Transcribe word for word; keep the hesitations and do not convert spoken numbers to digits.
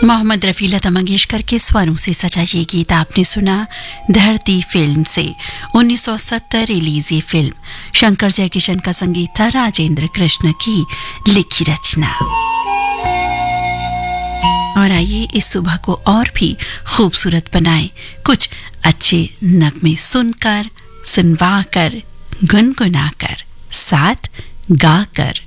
मोहम्मद रफ़ी लता मंगेशकर के स्वरों से सजा ये गीत आपने सुना धरती फिल्म से। उन्नीस सौ सत्तर रिलीज ये फिल्म शंकर जयकिशन का संगीत था, राजेंद्र कृष्ण की लिखी रचना। और आइए इस सुबह को और भी खूबसूरत बनाएं कुछ अच्छे नगमे सुनकर, सुनवाकर, गुनगुनाकर, साथ गाकर।